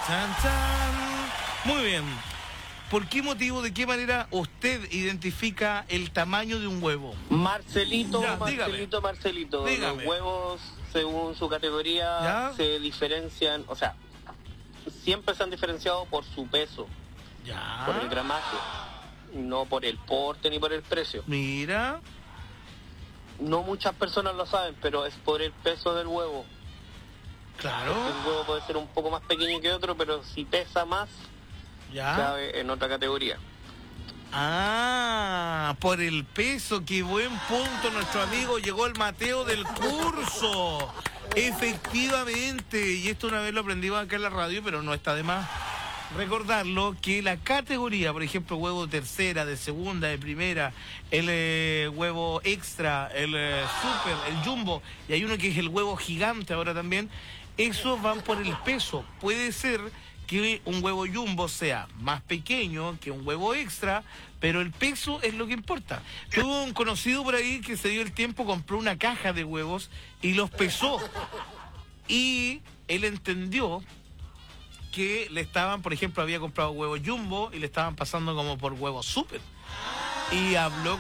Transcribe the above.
Chan, chan. Muy bien. ¿Por qué motivo, de qué manera usted identifica el tamaño de un huevo? Marcelito, Ya, Marcelito. Dígame. Los huevos, según su categoría, ¿Ya? se diferencian, o sea, siempre se han diferenciado por su peso, Ya. por el gramaje, no por el porte ni por el precio. Mira. No muchas personas lo saben, pero es por el peso del huevo. Claro. Un huevo puede ser un poco más pequeño que otro, pero si pesa más, Ya. cabe en otra categoría. Ah, por el peso, qué buen punto, nuestro amigo, llegó el Mateo del curso. Efectivamente, y esto una vez lo aprendimos acá en la radio, pero no está de más recordarlo, que la categoría, por ejemplo, huevo de tercera, de segunda, de primera, el huevo extra, el super, el jumbo, y hay uno que es el huevo gigante ahora también, esos van por el peso. Puede ser que un huevo jumbo sea más pequeño que un huevo extra, pero el peso es lo que importa. Tuve un conocido por ahí que se dio el tiempo, compró una caja de huevos y los pesó. Y él entendió que le estaban, por ejemplo, había comprado huevos jumbo y le estaban pasando como por huevos super. Y habló